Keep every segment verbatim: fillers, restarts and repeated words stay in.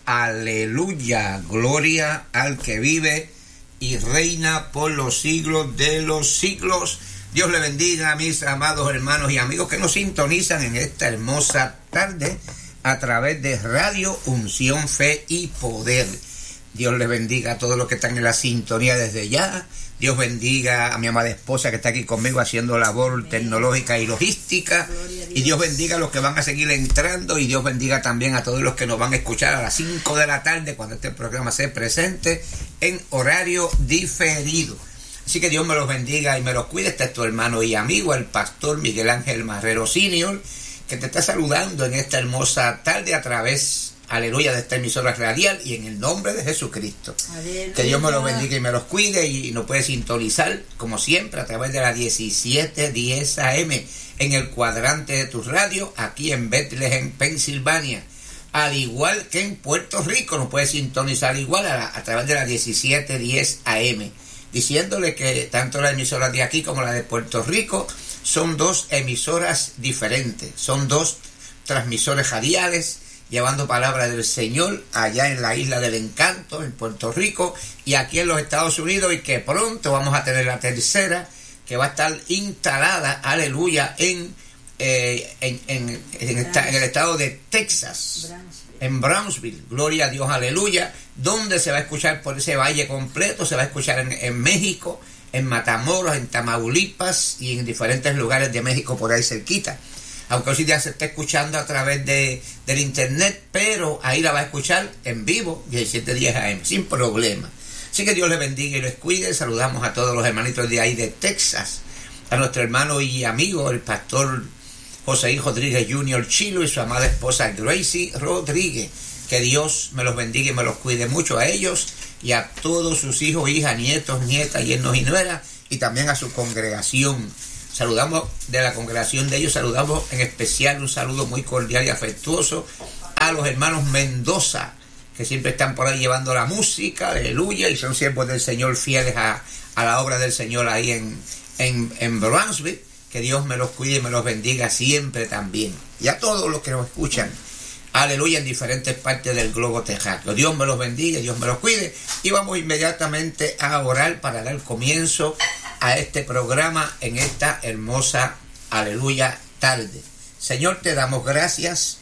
aleluya, gloria al que vive y reina por los siglos de los siglos. Dios le bendiga a mis amados hermanos y amigos que nos sintonizan en esta hermosa tarde a través de Radio Unción, Fe y Poder. Dios le bendiga a todos los que están en la sintonía desde ya. Dios bendiga a mi amada esposa que está aquí conmigo haciendo labor tecnológica y logística. Y Dios bendiga a los que van a seguir entrando. Y Dios bendiga también a todos los que nos van a escuchar a las cinco de la tarde cuando este programa se presente en horario diferido. Así que Dios me los bendiga y me los cuide. Este es tu hermano y amigo, el pastor Miguel Ángel Marrero Senior, que te está saludando en esta hermosa tarde a través, aleluya, de esta emisora radial y en el nombre de Jesucristo. Aleluya. Que Dios me los bendiga y me los cuide, y nos puede sintonizar como siempre a través de la diecisiete diez A M en el cuadrante de tu radio aquí en Bethlehem, Pensilvania. Al igual que en Puerto Rico nos puede sintonizar igual a, la, a través de la diecisiete diez A M, diciéndole que tanto la emisora de aquí como la de Puerto Rico son dos emisoras diferentes, son dos transmisores radiales llevando palabra del Señor allá en la Isla del Encanto, en Puerto Rico, y aquí en los Estados Unidos, y que pronto vamos a tener la tercera, que va a estar instalada, aleluya, en, eh, en, en, en, esta, en el estado de Texas, en Brownsville, gloria a Dios, aleluya, donde se va a escuchar por ese valle completo, se va a escuchar en, en México, en Matamoros, en Tamaulipas y en diferentes lugares de México por ahí cerquita. Aunque hoy día se está escuchando a través de, del internet, pero ahí la va a escuchar en vivo, diecisiete diez A M, sin problema. Así que Dios les bendiga y les cuide. Saludamos a todos los hermanitos de ahí de Texas, a nuestro hermano y amigo, el pastor José Rodríguez junior Chilo y su amada esposa Gracie Rodríguez. Que Dios me los bendiga y me los cuide mucho a ellos y a todos sus hijos, hijas, nietos, nietas, yernos y nueras, y también a su congregación. Saludamos de la congregación de ellos, saludamos en especial un saludo muy cordial y afectuoso a los hermanos Mendoza, que siempre están por ahí llevando la música, aleluya, y son siervos del Señor, fieles a, a la obra del Señor ahí en, en, en Brownsville. Que Dios me los cuide y me los bendiga siempre también. Y a todos los que nos escuchan, aleluya, en diferentes partes del globo terráqueo. Dios me los bendiga, Dios me los cuide. Y vamos inmediatamente a orar para dar comienzo a este programa en esta hermosa, aleluya, tarde. Señor, te damos gracias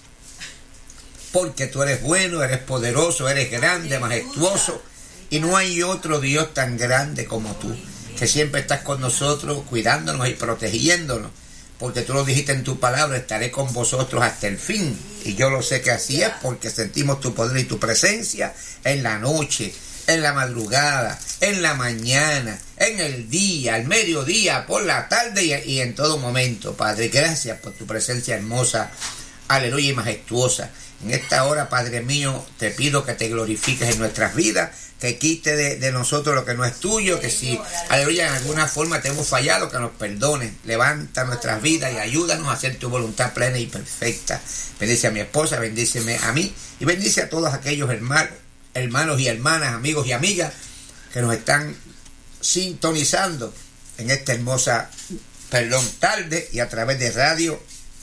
porque tú eres bueno, eres poderoso, eres grande, majestuoso, y no hay otro Dios tan grande como tú, que siempre estás con nosotros, cuidándonos y protegiéndonos, porque tú lo dijiste en tu palabra, estaré con vosotros hasta el fin, y yo lo sé que así es, porque sentimos tu poder y tu presencia en la noche, en la madrugada, en la mañana, en el día, al mediodía, por la tarde y, y en todo momento. Padre, gracias por tu presencia hermosa, aleluya, y majestuosa. En esta hora, Padre mío, te pido que te glorifiques en nuestras vidas, que quite de, de nosotros lo que no es tuyo, que si, aleluya, en alguna forma te hemos fallado, que nos perdones. Levanta nuestras vidas y ayúdanos a hacer tu voluntad plena y perfecta. Bendice a mi esposa, bendíceme a mí y bendice a todos aquellos hermanos, hermanos y hermanas, amigos y amigas que nos están sintonizando en esta hermosa, perdón, tarde y a través de Radio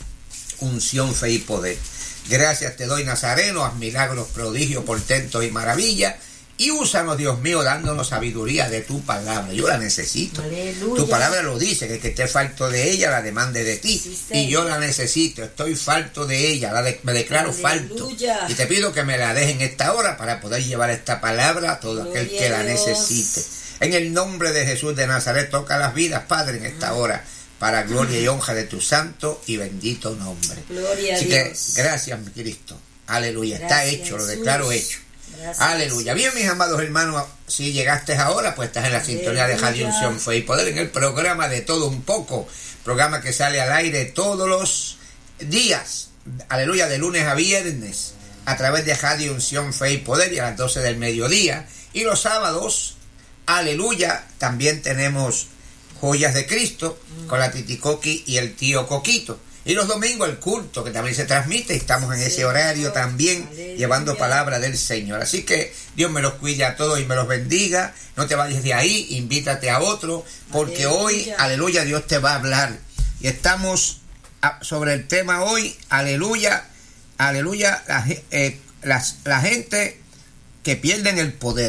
Unción, Fe y Poder. Gracias te doy, Nazareno, haz milagros, prodigios, portentos y maravillas, y úsanos, Dios mío, dándonos sabiduría de tu palabra. Yo la necesito. Aleluya. Tu palabra lo dice, que el que esté falto de ella la demande de ti, sí, y yo la necesito, estoy falto de ella, la de, me declaro Aleluya. falto, y te pido que me la dejes en esta hora para poder llevar esta palabra a todo Gloria aquel que la necesite. En el nombre de Jesús de Nazaret, toca las vidas, Padre, en esta hora, para gloria y honra de tu santo y bendito nombre. Gloria Así a Dios. Que gracias, mi Cristo. Aleluya. Gracias, está hecho, lo declaro Jesús. hecho. Gracias. Aleluya. Bien, mis amados hermanos, si llegaste ahora, pues estás en la Aleluya. sintonía de Radio Unción, Fe y Poder, en el programa de Todo Un Poco, programa que sale al aire todos los días, aleluya, de lunes a viernes, a través de Radio Unción, Fe y Poder, y a las doce del mediodía, y los sábados, aleluya, también tenemos Joyas de Cristo, con la Titi Coqui y el tío Coquito. Y los domingos el culto, que también se transmite, y estamos en ese horario también, Aleluya. llevando palabra del Señor. Así que Dios me los cuide a todos y me los bendiga. No te vayas de ahí, invítate a otro, porque aleluya. hoy, aleluya, Dios te va a hablar. Y estamos a, sobre el tema hoy, aleluya, aleluya, la, eh, las, la gente que pierden el poder.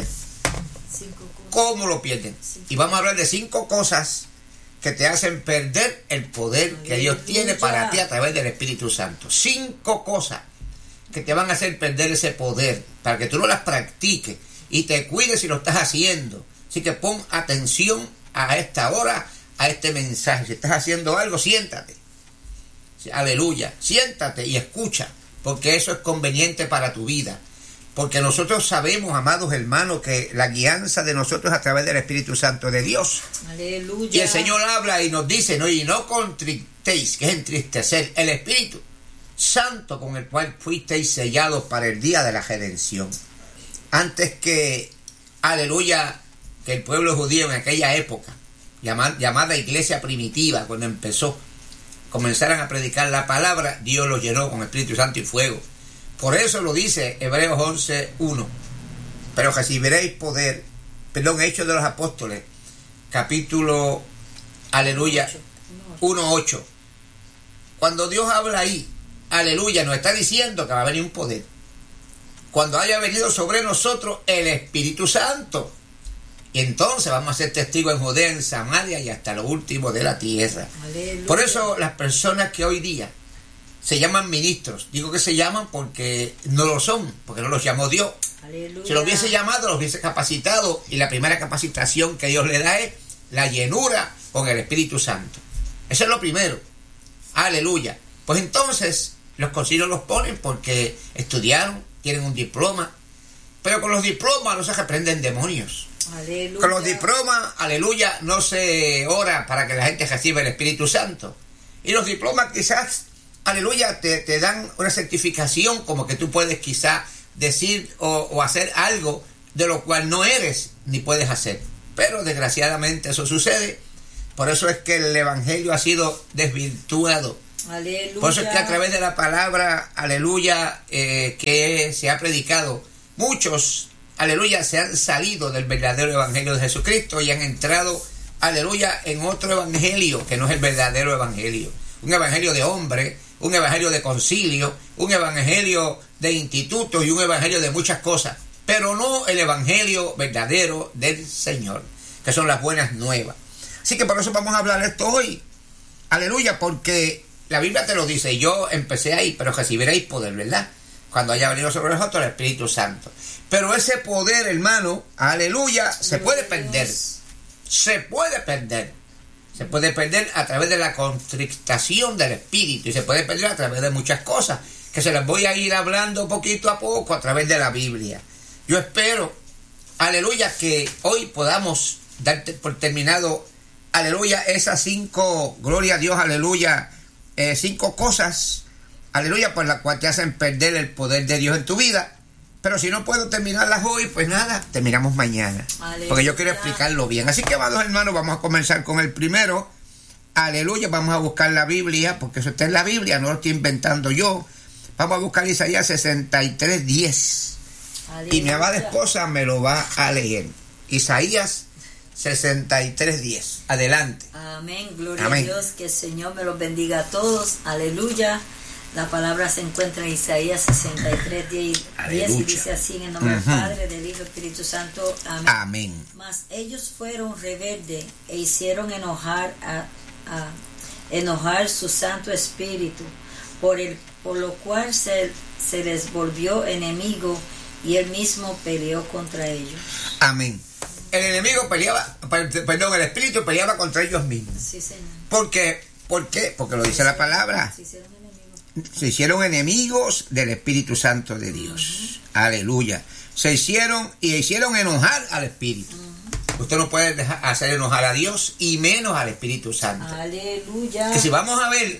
¿Cómo lo pierden? Y vamos a hablar de cinco cosas que te hacen perder el poder que Dios tiene para ti a través del Espíritu Santo. Cinco cosas que te van a hacer perder ese poder, para que tú no las practiques y te cuides si lo estás haciendo. Así que pon atención a esta hora, a este mensaje. Si estás haciendo algo, siéntate. Aleluya. Siéntate y escucha, porque eso es conveniente para tu vida. Porque nosotros sabemos, amados hermanos, que la guianza de nosotros es a través del Espíritu Santo de Dios. Aleluya. Y el Señor habla y nos dice, no, y no contristéis, que es entristecer, el Espíritu Santo con el cual fuisteis sellados para el día de la redención. Antes que, aleluya, que el pueblo judío en aquella época, llamada, llamada iglesia primitiva, cuando empezó, comenzaran a predicar la palabra, Dios los llenó con Espíritu Santo y fuego. Por eso lo dice Hebreos once uno. Pero recibiréis poder, perdón, Hechos de los Apóstoles, capítulo, aleluya, uno ocho. Cuando Dios habla ahí, aleluya, nos está diciendo que va a venir un poder. Cuando haya venido sobre nosotros el Espíritu Santo. Y entonces vamos a ser testigos en Judea, en Samaria y hasta lo último de la tierra. Aleluya. Por eso las personas que hoy día se llaman ministros, digo que se llaman porque no lo son, porque no los llamó Dios. Aleluya. Si los hubiese llamado, los hubiese capacitado, y la primera capacitación que Dios le da es la llenura con el Espíritu Santo. Eso es lo primero. Aleluya. Pues entonces los concilios los ponen porque estudiaron, tienen un diploma, pero con los diplomas no se reprenden demonios. Aleluya. Con los diplomas, aleluya, no se ora para que la gente reciba el Espíritu Santo. Y los diplomas quizás, aleluya, te, te dan una certificación como que tú puedes quizás decir o, o hacer algo de lo cual no eres ni puedes hacer. Pero desgraciadamente eso sucede. Por eso es que el Evangelio ha sido desvirtuado. Aleluya. Por eso es que a través de la palabra, aleluya, eh, que se ha predicado, muchos, aleluya, se han salido del verdadero Evangelio de Jesucristo y han entrado, aleluya, en otro Evangelio que no es el verdadero Evangelio. Un Evangelio de hombre, un Evangelio de concilio, un Evangelio de institutos y un Evangelio de muchas cosas, pero no el Evangelio verdadero del Señor, que son las buenas nuevas. Así que por eso vamos a hablar de esto hoy. Aleluya, porque la Biblia te lo dice. Yo empecé ahí, pero recibiréis poder, ¿verdad? Cuando haya venido sobre nosotros el Espíritu Santo. Pero ese poder, hermano, aleluya, se puede perder. Se puede perder. Se puede perder a través de la constrictación del Espíritu. Y se puede perder a través de muchas cosas, que se las voy a ir hablando poquito a poco a través de la Biblia. Yo espero, aleluya, que hoy podamos dar por terminado, aleluya, esas cinco, gloria a Dios, aleluya, eh, cinco cosas, aleluya, por las cuales te hacen perder el poder de Dios en tu vida. Pero si no puedo terminarlas hoy, pues nada, terminamos mañana. Aleluya. Porque yo quiero explicarlo bien. Así que, amados hermanos, vamos a comenzar con el primero. Aleluya, vamos a buscar la Biblia, porque eso está en la Biblia, no lo estoy inventando yo. Vamos a buscar Isaías sesenta y tres diez. Y mi amada esposa me lo va a leer. Isaías sesenta y tres diez. Adelante. Amén. Gloria Amén. a Dios. Que el Señor me los bendiga a todos. Aleluya. La palabra se encuentra en Isaías sesenta y tres diez y dice así: en el nombre uh-huh. del Padre, del Hijo y del Espíritu Santo. Amén. Amén. Mas ellos fueron rebeldes e hicieron enojar a, a enojar su Santo Espíritu, por el por lo cual se, se les volvió enemigo y él mismo peleó contra ellos. Amén. El enemigo peleaba, perdón, el Espíritu peleaba contra ellos mismos. Sí, Señor. ¿Por qué? ¿Por qué? Porque lo dice la palabra. Se hicieron enemigos. Se hicieron enemigos del Espíritu Santo de Dios. Uh-huh. Aleluya. Se hicieron y hicieron enojar al Espíritu. Uh-huh. Usted no puede dejar, hacer enojar a Dios y menos al Espíritu Santo. Aleluya. Que si vamos a ver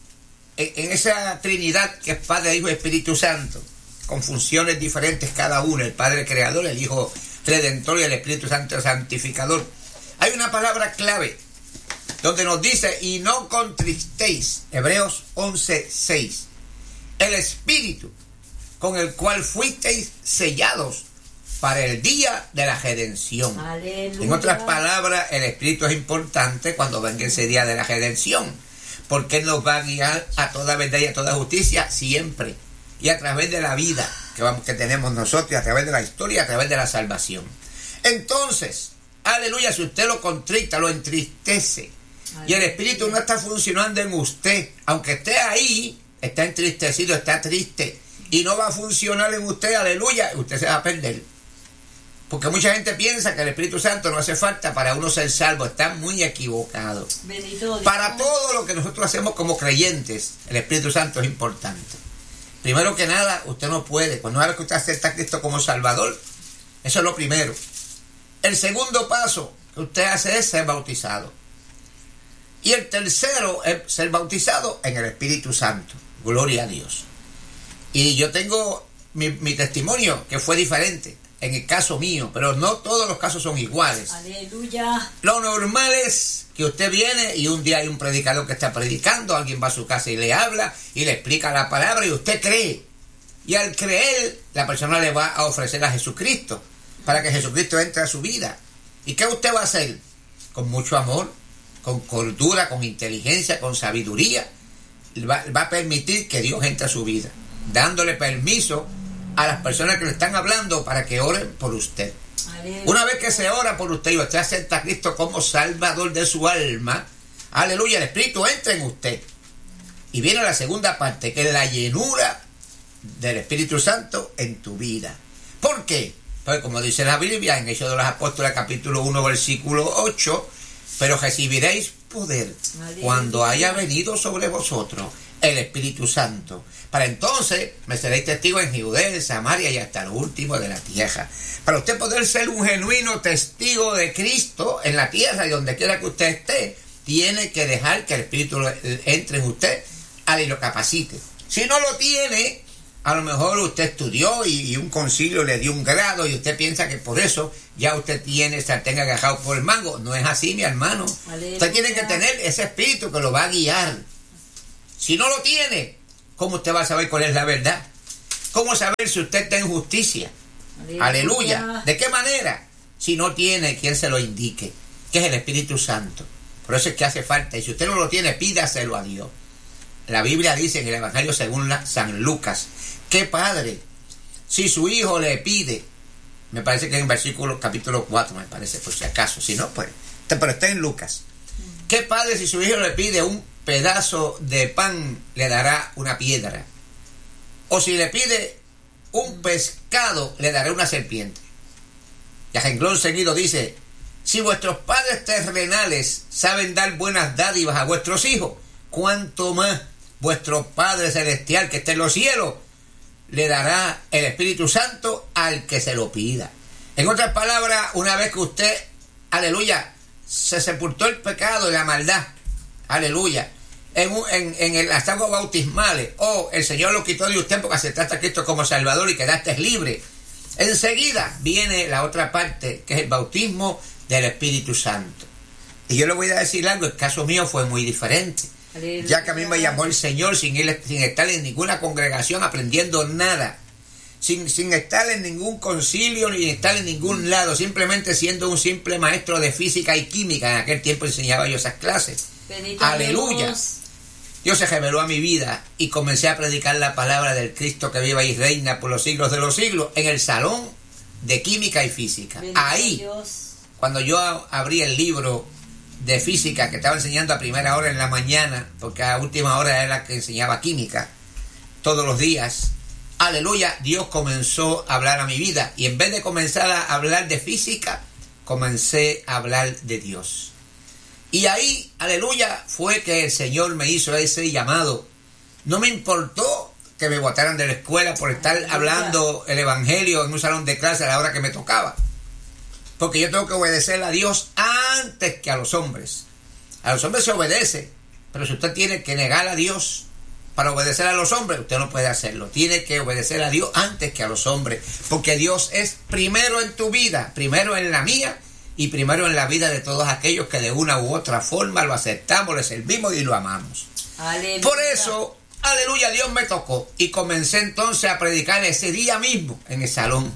en, en esa Trinidad que es Padre, Hijo y Espíritu Santo, con funciones diferentes cada uno, el Padre Creador, el Hijo Redentor y el Espíritu Santo Santificador. Hay una palabra clave donde nos dice: y no contristéis, Hebreos once seis, el Espíritu con el cual fuisteis sellados para el día de la redención. Aleluya. En otras palabras, el Espíritu es importante cuando venga ese día de la redención, porque Él nos va a guiar a toda verdad y a toda justicia siempre, y a través de la vida que, vamos, que tenemos nosotros a través de la historia, a través de la salvación. Entonces, aleluya, si usted lo contrita, lo entristece, aleluya, y el Espíritu no está funcionando en usted, aunque esté ahí, está entristecido, está triste, y no va a funcionar en usted, aleluya, usted se va a perder. Porque mucha gente piensa que el Espíritu Santo no hace falta para uno ser salvo. Está muy equivocado. Bendito Dios. Para todo lo que nosotros hacemos como creyentes, el Espíritu Santo es importante. Primero que nada, usted no puede. Cuando una vez que usted acepta a Cristo como Salvador, eso es lo primero. El segundo paso que usted hace es ser bautizado. Y el tercero es ser bautizado en el Espíritu Santo. Gloria a Dios. Y yo tengo mi, mi testimonio que fue diferente en el caso mío, pero no todos los casos son iguales. Aleluya. Lo normal es que usted viene y un día hay un predicador que está predicando, alguien va a su casa y le habla y le explica la palabra y usted cree. Y al creer, la persona le va a ofrecer a Jesucristo para que Jesucristo entre a su vida. ¿Y qué usted va a hacer? Con mucho amor, con cordura, con inteligencia, con sabiduría, va, va a permitir que Dios entre a su vida, dándole permiso a las personas que le están hablando para que oren por usted. Aleluya. Una vez que se ora por usted y usted acepta a Cristo como Salvador de su alma, aleluya, el Espíritu entra en usted. Y viene la segunda parte, que es la llenura del Espíritu Santo en tu vida. ¿Por qué? Pues como dice la Biblia en Hechos de los Apóstoles capítulo uno versículo ocho, pero recibiréis poder, aleluya, cuando haya venido sobre vosotros el Espíritu Santo. Para entonces me seréis testigos en Judea, en Samaria y hasta lo último de la tierra. Para usted poder ser un genuino testigo de Cristo en la tierra y donde quiera que usted esté, tiene que dejar que el Espíritu entre en usted y lo capacite. Si no lo tiene, a lo mejor usted estudió y, y un concilio le dio un grado y usted piensa que por eso ya usted tiene sartén agarrado por el mango. No es así, mi hermano. Aleluya. Usted tiene que tener ese Espíritu que lo va a guiar. Si no lo tiene, ¿cómo usted va a saber cuál es la verdad? ¿Cómo saber si usted está en justicia? Aleluya. Aleluya. ¿De qué manera? Si no tiene quien se lo indique, que es el Espíritu Santo. Por eso es que hace falta. Y si usted no lo tiene, pídaselo a Dios. La Biblia dice en el Evangelio según la, San Lucas, ¿qué padre? Si su hijo le pide, me parece que en versículo capítulo cuatro, me parece, por si acaso. Si no, pues, pero está en Lucas. ¿Qué padre si su hijo le pide un pedazo de pan, le dará una piedra? O si le pide un pescado, le dará una serpiente. Y a renglón seguido dice, si vuestros padres terrenales saben dar buenas dádivas a vuestros hijos, cuánto más vuestro Padre Celestial que está en los cielos le dará el Espíritu Santo al que se lo pida. En otras palabras, una vez que usted, aleluya, se sepultó el pecado y la maldad, aleluya, en, en, en las aguas bautismales, o el Señor lo quitó de usted porque aceptaste a Cristo como Salvador y quedaste libre, enseguida viene la otra parte, que es el bautismo del Espíritu Santo. Y yo le voy a decir algo, el caso mío fue muy diferente. Aleluya. Ya que a mí me llamó el Señor sin, ir, sin estar en ninguna congregación aprendiendo nada, sin, sin estar en ningún concilio ni estar en ningún lado, simplemente siendo un simple maestro de física y química. En aquel tiempo enseñaba yo esas clases. Bendito aleluya. Dios. Dios se reveló a mi vida y comencé a predicar la palabra del Cristo que vive y reina por los siglos de los siglos en el salón de química y física. Bendito ahí, Dios. Cuando yo abrí el libro de física que estaba enseñando a primera hora en la mañana, porque a última hora era la que enseñaba química todos los días, aleluya, Dios comenzó a hablar a mi vida, y en vez de comenzar a hablar de física, comencé a hablar de Dios. Y ahí, aleluya, fue que el Señor me hizo ese llamado. No me importó que me botaran de la escuela por estar aleluya. Hablando el evangelio en un salón de clase a la hora que me tocaba, porque yo tengo que obedecer a Dios antes que a los hombres. A los hombres se obedece, pero si usted tiene que negar a Dios para obedecer a los hombres, usted no puede hacerlo. Tiene que obedecer a Dios antes que a los hombres, porque Dios es primero en tu vida, primero en la mía y primero en la vida de todos aquellos que de una u otra forma lo aceptamos, le servimos y lo amamos. Aleluya. Por eso, aleluya, Dios me tocó y comencé entonces a predicar ese día mismo en el salón.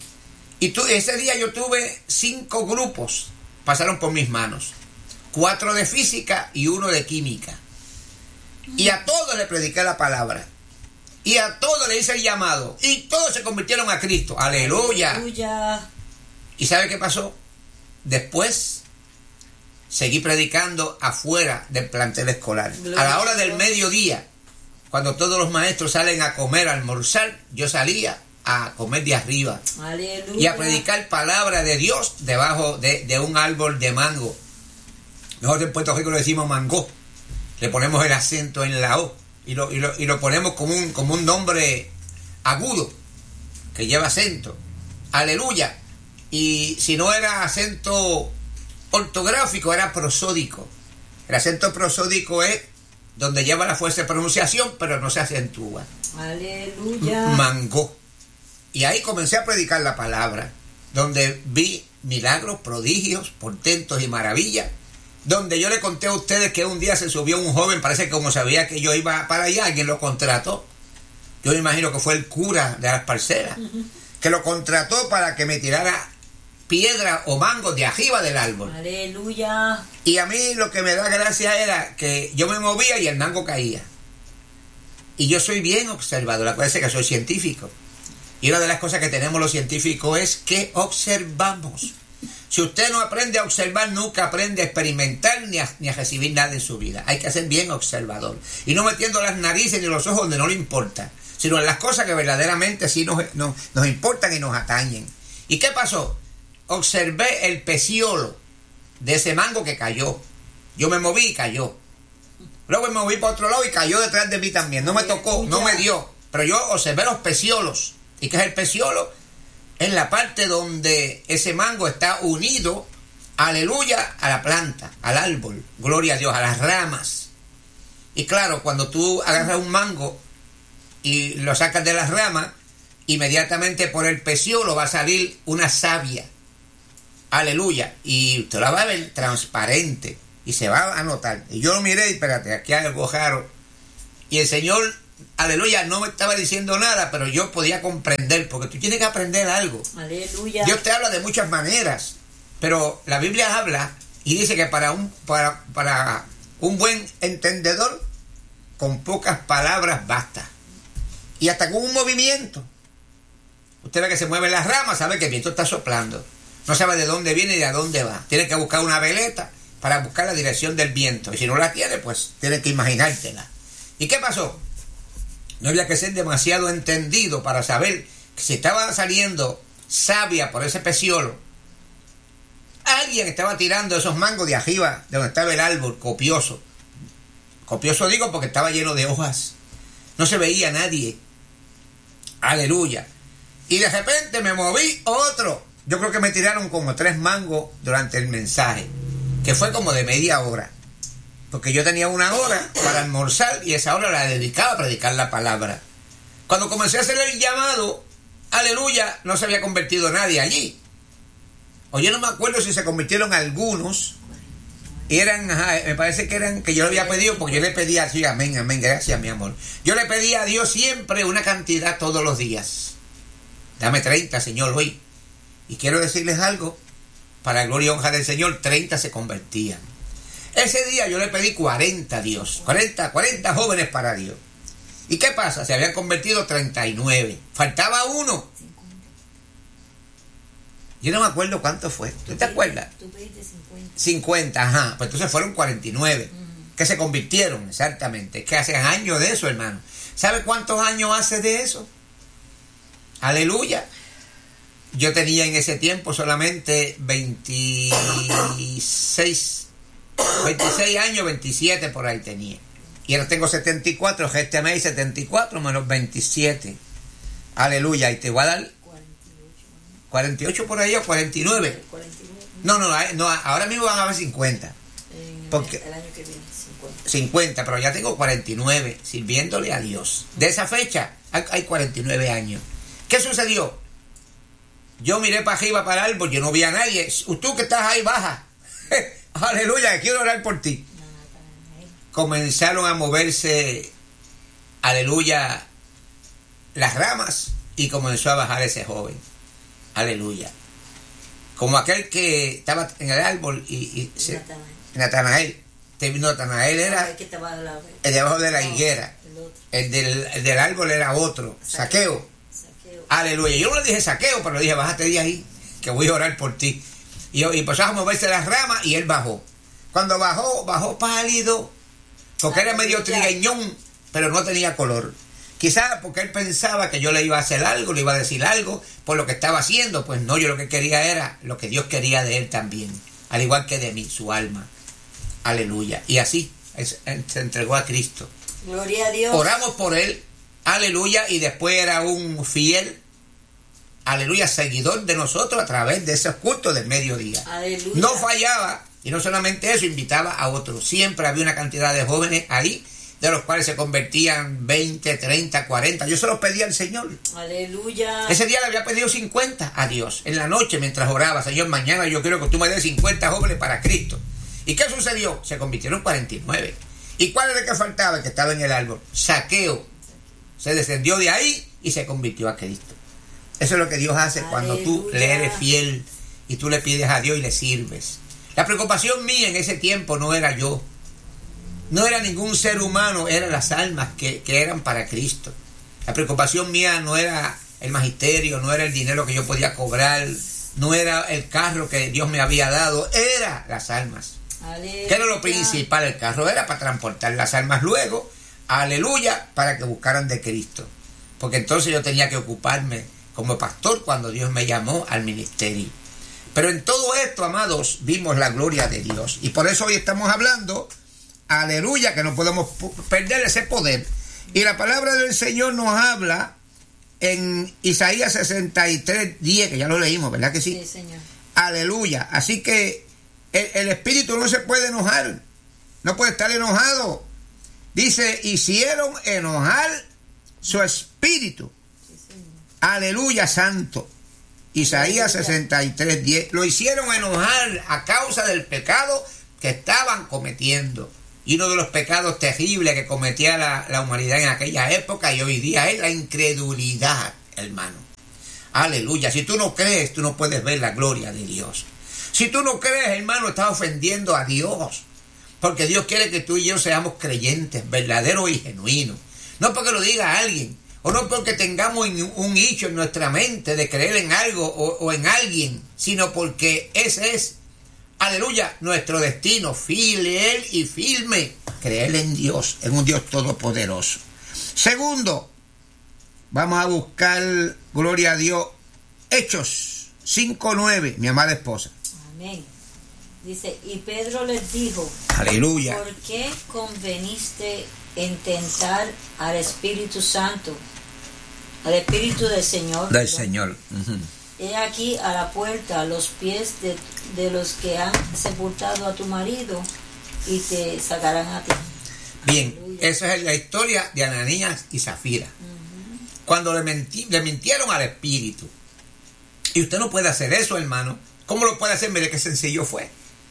Y tu, ese día yo tuve cinco grupos, pasaron por mis manos, cuatro de física y uno de química. Y a todos le prediqué la palabra. y a todos le hice el llamado, y todos se convirtieron a Cristo. Aleluya. Aleluya. ¿Y sabe qué pasó? Después seguí predicando afuera del plantel escolar. Gloria a la hora a del Dios. mediodía, cuando todos los maestros salen a comer, a almorzar, yo salía a comer de arriba Aleluya. y a predicar palabra de Dios debajo de, de un árbol de mango. Nosotros en Puerto Rico le decimos mango, le ponemos el acento en la O y lo, y lo, y lo ponemos como un, como un nombre agudo que lleva acento. Aleluya. Y si no era acento ortográfico, era prosódico. El acento prosódico es donde lleva la fuerza de pronunciación, pero no se acentúa. Aleluya. Mango. Y ahí comencé a predicar la palabra, donde vi milagros, prodigios, portentos y maravillas, donde yo le conté a ustedes que un día se subió un joven, parece que como sabía que yo iba para allá, alguien lo contrató. Yo me imagino que fue el cura de las parcelas, uh-huh. que lo contrató para que me tirara piedra o mango de arriba del árbol. Aleluya. Y a mí lo que me da gracia era que yo me movía y el mango caía. Y yo soy bien observador, acuérdense que soy científico. Y una de las cosas que tenemos los científicos es que observamos. Si usted no aprende a observar, nunca aprende a experimentar ni a, ni a recibir nada en su vida. Hay que ser bien observador. Y no metiendo las narices ni los ojos donde no le importa, sino en las cosas que verdaderamente sí nos, nos, nos importan y nos atañen. ¿Y qué pasó? Observé el peciolo de ese mango que cayó. Yo me moví y cayó. Luego me moví para otro lado y cayó detrás de mí también. No me tocó, no me dio. Pero yo observé los peciolos. ¿Y qué es el peciolo? En la parte donde ese mango está unido, aleluya, a la planta, al árbol, gloria a Dios, a las ramas. Y claro, cuando tú agarras un mango y lo sacas de las ramas, inmediatamente por el peciolo va a salir una savia. Aleluya. Y usted la va a ver transparente y se va a notar. Y yo lo miré y espérate, aquí hay algo raro. Y el Señor, aleluya, no me estaba diciendo nada, pero yo podía comprender, porque tú tienes que aprender algo. Aleluya. Dios te habla de muchas maneras, pero la Biblia habla y dice que para un, para, para un buen entendedor, con pocas palabras basta. Y hasta con un movimiento. Usted ve que se mueven las ramas, sabe que el viento está soplando. No sabe de dónde viene y de a dónde va. Tiene que buscar una veleta para buscar la dirección del viento. Y si no la tiene, pues tiene que imaginártela. ¿Y qué pasó? No había que ser demasiado entendido para saber que si estaba saliendo savia por ese peciolo, alguien estaba tirando esos mangos de arriba, de donde estaba el árbol, copioso. Copioso digo porque estaba lleno de hojas. No se veía nadie. Aleluya. Y de repente me moví otro. Yo creo que me tiraron como tres mangos durante el mensaje, que fue como de media hora. Porque yo tenía una hora para almorzar y esa hora la dedicaba a predicar la palabra. Cuando comencé a hacer el llamado, aleluya, no se había convertido nadie allí. O yo no me acuerdo si se convirtieron algunos. Y eran, ajá, me parece que eran, que yo le había pedido, porque yo le pedía así, amén, amén, gracias mi amor. Yo le pedía a Dios siempre una cantidad todos los días. Dame treinta, Señor, hoy. Y quiero decirles algo, para gloria y honra del Señor, treinta se convertían. Ese día yo le pedí cuarenta a Dios, cuarenta, cuarenta jóvenes para Dios. ¿Y qué pasa? Se habían convertido treinta y nueve. Faltaba uno. Yo no me acuerdo cuánto fue. ¿Tú te acuerdas? Tú pediste cincuenta. cincuenta, ajá. Pues entonces fueron cuarenta y nueve. Uh-huh. Que se convirtieron, exactamente. Que hace años de eso, hermano. ¿Sabe cuántos años hace de eso? Aleluya. Yo tenía en ese tiempo solamente veintiséis, veintiséis años, veintisiete por ahí tenía. Y ahora tengo setenta y cuatro, este mes setenta y cuatro menos veintisiete. Aleluya. Y te voy a dar cuarenta y ocho por ahí o cuarenta y nueve. No, no, no, ahora mismo van a haber cincuenta. Porque el año que viene, cincuenta. cincuenta, pero ya tengo cuarenta y nueve sirviéndole a Dios. De esa fecha hay cuarenta y nueve años. ¿Qué sucedió? Yo miré para arriba, para el árbol, yo no vi a nadie. Tú que estás ahí, baja. Aleluya, quiero orar por ti. Comenzaron a moverse, aleluya, las ramas y comenzó a bajar ese joven. Aleluya. Como aquel que estaba en el árbol y... y se, Natanael. Natanael. Natanael era el que estaba al lado. El debajo de la higuera. El del, el del árbol era otro, Zaqueo. Zaqueo. Aleluya. Yo no le dije Zaqueo, pero le dije, bájate de ahí, que voy a orar por ti. Y, y empezó a moverse las ramas y él bajó. Cuando bajó, bajó pálido, porque era medio trigueñón, pero no tenía color. Quizás porque él pensaba que yo le iba a hacer algo, le iba a decir algo por lo que estaba haciendo. Pues no, yo lo que quería era lo que Dios quería de él también, al igual que de mí, su alma. Aleluya. Y así es, se entregó a Cristo. Gloria a Dios. Oramos por él, aleluya, y después era un fiel, aleluya, seguidor de nosotros a través de esos cultos del mediodía. Aleluya. No fallaba, y no solamente eso, invitaba a otros. Siempre había una cantidad de jóvenes ahí, de los cuales se convertían veinte, treinta, cuarenta. Yo se los pedía al Señor. Aleluya. Ese día le había pedido cincuenta a Dios, en la noche mientras oraba. Señor, mañana yo quiero que tú me des cincuenta jóvenes para Cristo. ¿Y qué sucedió? Se convirtieron cuarenta y nueve. ¿Y cuál era el que faltaba? El que estaba en el árbol. Zaqueo. Se descendió de ahí y se convirtió a Cristo. Eso es lo que Dios hace cuando tú le eres fiel y tú le pides a Dios y le sirves. La preocupación mía en ese tiempo no era yo. No era ningún ser humano, eran las almas que, que eran para Cristo. La preocupación mía no era el magisterio, no era el dinero que yo podía cobrar, no era el carro que Dios me había dado, era las almas. Aleluya. ¿Qué era lo principal? El carro era para transportar las almas luego, aleluya, para que buscaran de Cristo. Porque entonces yo tenía que ocuparme como pastor cuando Dios me llamó al ministerio. Pero en todo esto, amados, vimos la gloria de Dios. Y por eso hoy estamos hablando, aleluya, que no podemos perder ese poder. Y la palabra del Señor nos habla en Isaías sesenta y tres, diez, que ya lo leímos, ¿verdad que sí? Sí, Señor. Aleluya. Así que el, el espíritu no se puede enojar, no puede estar enojado. Dice, hicieron enojar su espíritu. Sí, Señor. Aleluya, santo. Isaías sesenta y tres, diez. Lo hicieron enojar a causa del pecado que estaban cometiendo. Y uno de los pecados terribles que cometía la, la humanidad en aquella época y hoy día es la incredulidad, hermano. Aleluya. Si tú no crees, tú no puedes ver la gloria de Dios. Si tú no crees, hermano, estás ofendiendo a Dios. Porque Dios quiere que tú y yo seamos creyentes, verdaderos y genuinos. No porque lo diga alguien, o no porque tengamos un hecho en nuestra mente de creer en algo o, o en alguien, sino porque ese es, aleluya, nuestro destino, fiel y firme, creer en Dios, en un Dios todopoderoso. Segundo, vamos a buscar, gloria a Dios, Hechos cinco nueve, mi amada esposa. Amén. Dice, y Pedro les dijo, aleluya, ¿por qué conveniste en tentar al Espíritu Santo, al Espíritu del Señor? Del Señor. Uh-huh. He aquí a la puerta, a los pies de, de los que han sepultado a tu marido, y te sacarán a ti. Bien, Aleluya. Esa es la historia de Ananías y Zafira. Uh-huh. Cuando le, menti- le mintieron al Espíritu. Y usted no puede hacer eso, hermano. ¿Cómo lo puede hacer? Mire qué sencillo fue.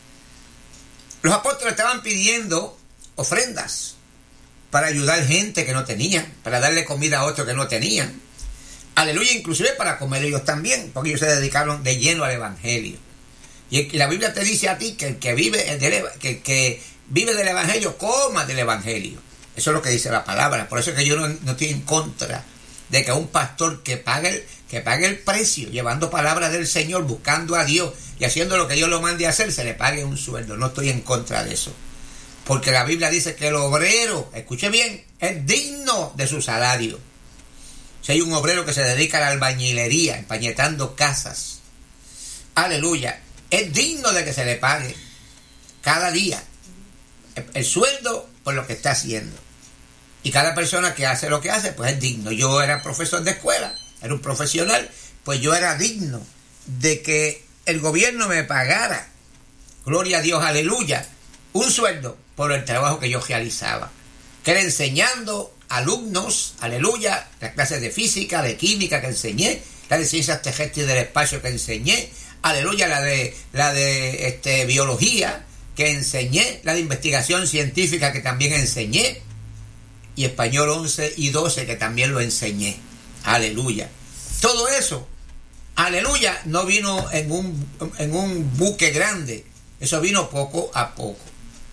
Los apóstoles estaban pidiendo ofrendas para ayudar gente que no tenían, para darle comida a otros que no tenían. Aleluya, inclusive para comer ellos también, porque ellos se dedicaron de lleno al evangelio. Y la Biblia te dice a ti que el que vive del, que, que vive del evangelio, coma del evangelio. Eso es lo que dice la palabra. Por eso es que yo no, no estoy en contra de que un pastor que pague, el, que pague el precio, llevando palabra del Señor, buscando a Dios y haciendo lo que Dios lo mande a hacer, se le pague un sueldo. No estoy en contra de eso. Porque la Biblia dice que el obrero, escuche bien, es digno de su salario. Si hay un obrero que se dedica a la albañilería, empañetando casas, aleluya, es digno de que se le pague cada día el, el sueldo por lo que está haciendo. Y cada persona que hace lo que hace, pues es digno. Yo era profesor de escuela, era un profesional, pues yo era digno de que el gobierno me pagara, gloria a Dios, aleluya, un sueldo por el trabajo que yo realizaba, que era enseñando alumnos, aleluya, las clases de física, de química que enseñé, la de ciencias terrestres y del espacio que enseñé, aleluya, la de la de este biología que enseñé, la de investigación científica que también enseñé, y español once y doce que también lo enseñé, aleluya. Todo eso, aleluya, no vino en un en un buque grande, eso vino poco a poco.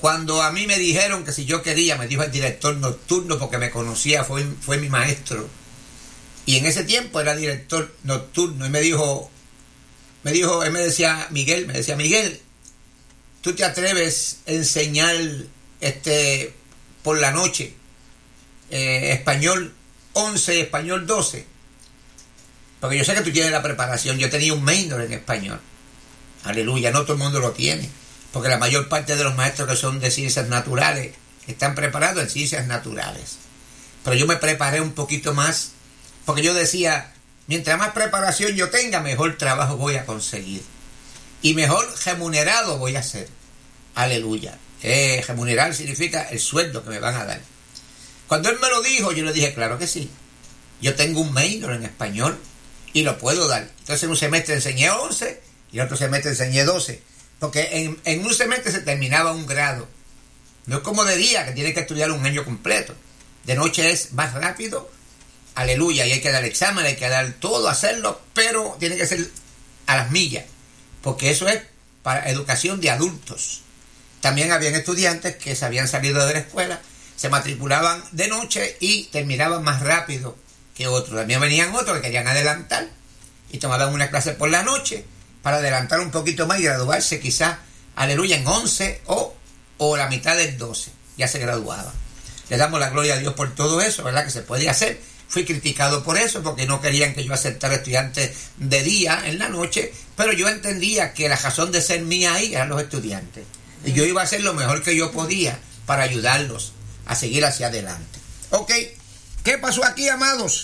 Cuando a mí me dijeron que si yo quería, me dijo el director nocturno, porque me conocía, fue, fue mi maestro. Y en ese tiempo era director nocturno. Y me dijo, me dijo, él me decía, Miguel, me decía, Miguel, ¿tú te atreves a enseñar este, por la noche eh, español once y español doce? Porque yo sé que tú tienes la preparación. Yo tenía un minor en español. Aleluya, no todo el mundo lo tiene. Porque la mayor parte de los maestros que son de ciencias naturales están preparados en ciencias naturales. Pero yo me preparé un poquito más, porque yo decía, mientras más preparación yo tenga, mejor trabajo voy a conseguir. Y mejor remunerado voy a ser. Aleluya. Eh, remunerar significa el sueldo que me van a dar. Cuando él me lo dijo, yo le dije, claro que sí. Yo tengo un minor en español y lo puedo dar. Entonces en un semestre enseñé once y en otro semestre enseñé doce. Porque en, en un semestre se terminaba un grado. No es como de día, que tienes que estudiar un año completo. De noche es más rápido. Aleluya. Y hay que dar examen, hay que dar todo, hacerlo, pero tiene que ser a las millas. Porque eso es para educación de adultos. También habían estudiantes que se habían salido de la escuela, se matriculaban de noche y terminaban más rápido que otros. También venían otros que querían adelantar y tomaban una clase por la noche para adelantar un poquito más y graduarse quizás, aleluya, en once o, o la mitad del doce. Ya se graduaban. Le damos la gloria a Dios por todo eso, ¿verdad? Que se puede hacer. Fui criticado por eso, porque no querían que yo aceptara estudiantes de día en la noche, pero yo entendía que la razón de ser mía ahí eran los estudiantes. Y yo iba a hacer lo mejor que yo podía para ayudarlos a seguir hacia adelante. Ok, ¿qué pasó aquí, amados?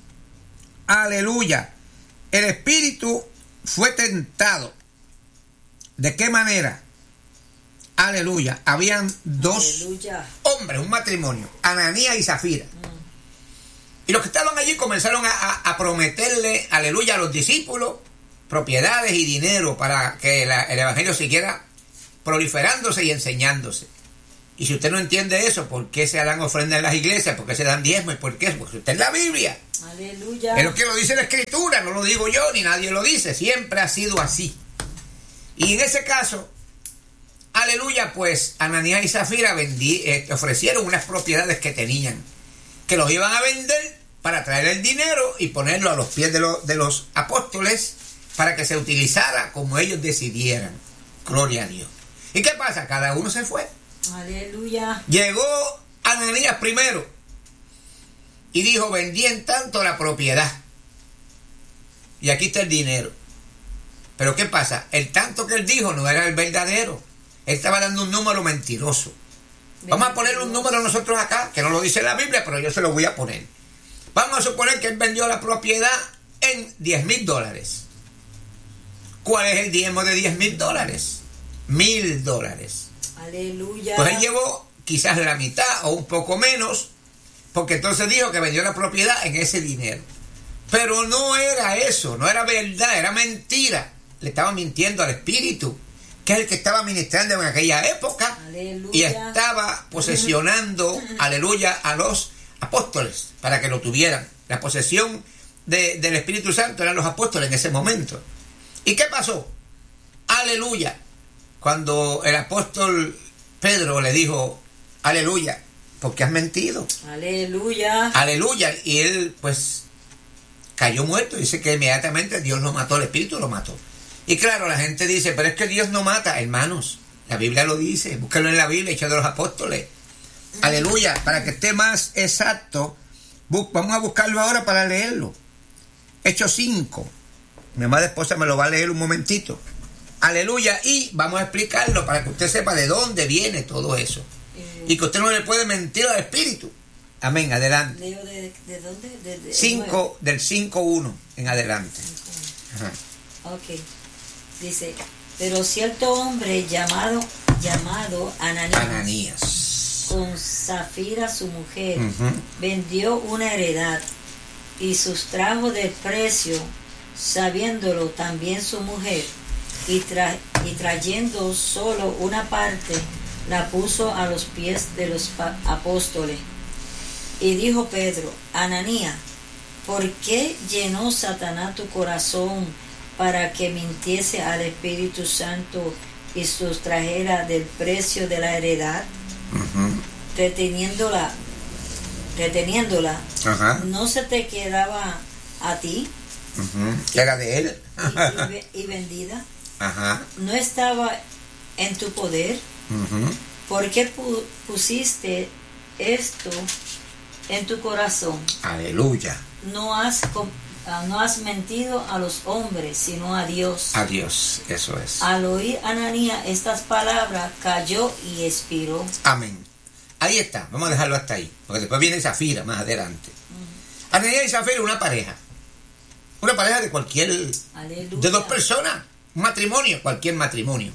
Aleluya. El espíritu fue tentado. ¿De qué manera? Aleluya. Habían dos Aleluya. hombres, un matrimonio, Ananías y Zafira. Mm. Y los que estaban allí comenzaron a, a, a prometerle, aleluya, a los discípulos propiedades y dinero para que la, el evangelio siguiera proliferándose y enseñándose. Y si usted no entiende eso, ¿por qué se dan ofrendas en las iglesias? ¿Por qué se dan diezmos? ¿Por qué? Porque usted es la Biblia. Aleluya. Es lo que lo dice la Escritura, no lo digo yo, ni nadie lo dice. Siempre ha sido así. Y en ese caso, aleluya, pues Ananías y Zafira vendí, eh, ofrecieron unas propiedades que tenían, que los iban a vender para traer el dinero y ponerlo a los pies de, lo, de los apóstoles para que se utilizara como ellos decidieran. Gloria a Dios. ¿Y qué pasa? Cada uno se fue. Aleluya. Llegó Ananías primero y dijo, vendí en tanto la propiedad y aquí está el dinero. Pero ¿qué pasa? El tanto que él dijo no era el verdadero. Él estaba dando un número mentiroso. Vamos a poner un número nosotros acá, que no lo dice la Biblia, pero yo se lo voy a poner. Vamos a suponer que él vendió la propiedad en diez mil dólares. ¿Cuál es el diezmo de diez mil dólares? Mil dólares. Aleluya. Pues él llevó quizás la mitad o un poco menos, porque entonces dijo que vendió la propiedad en ese dinero. Pero no era eso, no era verdad, era mentira. Le estaba mintiendo al Espíritu, que es el que estaba ministrando en aquella época. Aleluya. Y estaba posesionando, aleluya, a los apóstoles para que lo tuvieran. La posesión de, del Espíritu Santo eran los apóstoles en ese momento. ¿Y qué pasó? Aleluya. Cuando el apóstol Pedro le dijo, aleluya, ¿por qué has mentido? Aleluya. Aleluya. Y él pues cayó muerto. Dice que inmediatamente Dios lo mató, el Espíritu lo mató. Y claro, la gente dice, pero es que Dios no mata. Hermanos, la Biblia lo dice, búsquenlo en la Biblia, Hechos de los Apóstoles. Aleluya, para que esté más exacto, vamos a buscarlo ahora para leerlo. Hechos cinco. Mi amada esposa me lo va a leer un momentito. Aleluya, y vamos a explicarlo para que usted sepa de dónde viene todo eso. Eh, y que usted no le puede mentir al Espíritu. Amén, adelante. Leo de, de dónde? De, de, cinco, del cinco uno en adelante. Ajá. Ok. Dice, pero cierto hombre llamado, llamado Ananías, Ananías, con Zafira su mujer, uh-huh. vendió una heredad y sustrajo del precio, sabiéndolo también su mujer, y, tra- y trayendo solo una parte, la puso a los pies de los pa- apóstoles. Y dijo Pedro, Ananías, ¿por qué llenó Satanás tu corazón para que mintiese al Espíritu Santo y sustrajera del precio de la heredad, uh-huh. reteniéndola, reteniéndola, uh-huh. no se te quedaba a ti, uh-huh. que era de él, y, y, y vendida, uh-huh. no estaba en tu poder. Uh-huh. ¿Por qué pu- pusiste esto en tu corazón? Aleluya. No has, no has mentido a los hombres, sino a Dios. A Dios, eso es. Al oír Ananías estas palabras, cayó y expiró. Amén. Ahí está, vamos a dejarlo hasta ahí, porque después viene Zafira más adelante. Uh-huh. Ananías y Zafira, una pareja. Una pareja de cualquier... Aleluya. De dos personas. Un matrimonio, cualquier matrimonio.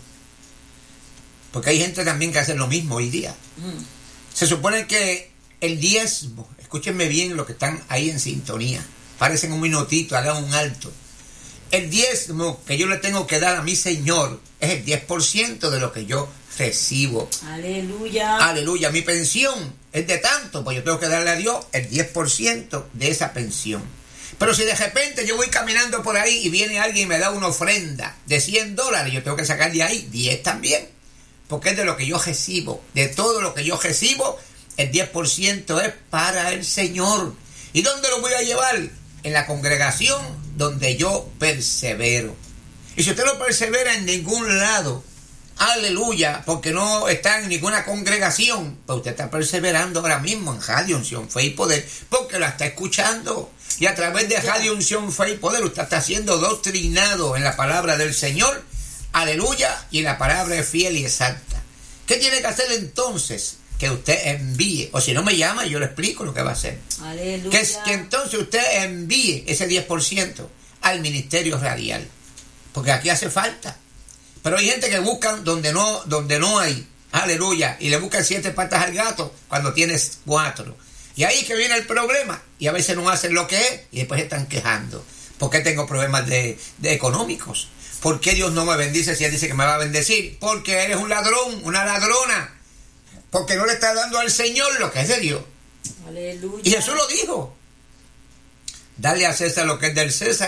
Porque hay gente también que hace lo mismo hoy día. Uh-huh. Se supone que el diezmo, escúchenme bien los que están ahí en sintonía, parecen un minutito, hagan un alto. El diezmo que yo le tengo que dar a mi Señor es el diez por ciento de lo que yo recibo. Aleluya. Aleluya. Mi pensión es de tanto, pues yo tengo que darle a Dios el diez por ciento de esa pensión. Pero si de repente yo voy caminando por ahí y viene alguien y me da una ofrenda de cien dólares, yo tengo que sacar de ahí diez también. Porque es de lo que yo recibo. De todo lo que yo recibo, el diez por ciento es para el Señor. ¿Y dónde lo voy a llevar? En la congregación donde yo persevero. Y si usted no persevera en ningún lado, aleluya, porque no está en ninguna congregación, pues usted está perseverando ahora mismo en Radio Unción, Fe y Poder, porque la está escuchando. Y a través de Radio Unción, Fe y Poder, usted está siendo doctrinado en la palabra del Señor, aleluya, y la palabra es fiel y exacta. ¿Qué tiene que hacer entonces? Que usted envíe, o si no me llama, yo le explico lo que va a hacer. Aleluya. Que, que entonces usted envíe ese diez por ciento al ministerio radial, porque aquí hace falta. Pero hay gente que buscan donde no, donde no hay, aleluya, y le buscan siete patas al gato cuando tienes cuatro. Y ahí que viene el problema, y a veces no hacen lo que es, y después están quejando. ¿Por qué tengo problemas de, de económicos? ¿Por qué Dios no me bendice si Él dice que me va a bendecir? Porque eres un ladrón, una ladrona. Porque no le está dando al Señor lo que es de Dios. Aleluya. Y Jesús lo dijo. Dale a César lo que es del César